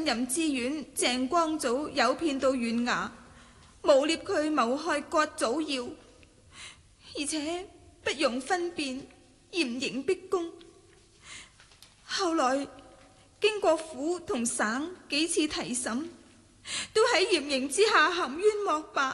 任知縣鄭光祖誘騙到縣衙，誣衊佢謀害葛祖堯，而且不容分辨，嚴刑逼供。後來經過府同省幾次提審，都喺嚴刑之下含冤莫白。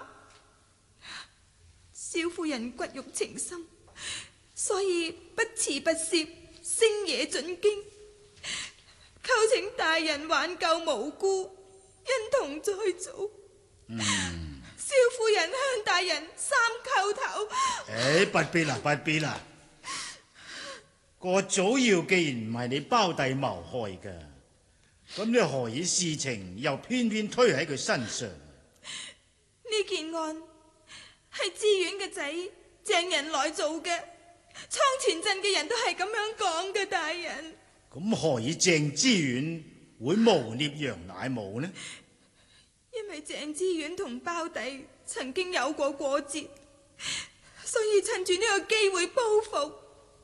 蕭夫人骨肉情深，所以不辭不赦，星夜進京，求請大人挽救無辜，恩同再造。蕭夫人向大人三叩頭。 不必啦，不必啦。葛祖堯既然唔係你胞弟謀害嘅，咁你何以事情又偏偏推喺佢身上？ 呢件案係知縣嘅仔鄭仁來做嘅，倉前鎮嘅人都係咁樣講嘅，大人。 咁何以鄭知縣會誣衊楊乃武呢？ 因為鄭知縣同胞弟曾經有過過節，所以趁住呢個機會報復。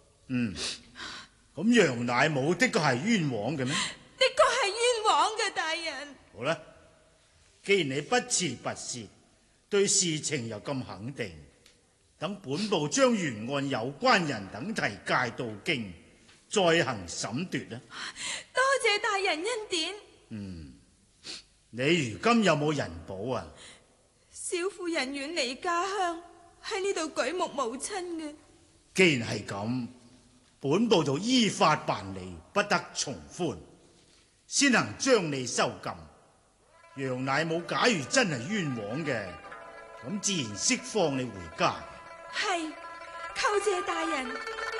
咁楊乃武的確係冤枉嘅咩？ 的確係冤枉嘅，大人。 好啦，既然你不辭不赦，對事情又咁肯定，等本部將原案有關人等提介到京，再行審奪啦。 多謝大人恩典。 你如今有冇人保啊？ 蕭夫人遠離家鄉，喺呢度舉目無親嘅。 既然係咁，本部就依法辦理，不得從寬，先能將你收禁。楊乃武假如真係冤枉嘅，咁自然釋放你回家。 係，叩謝大人。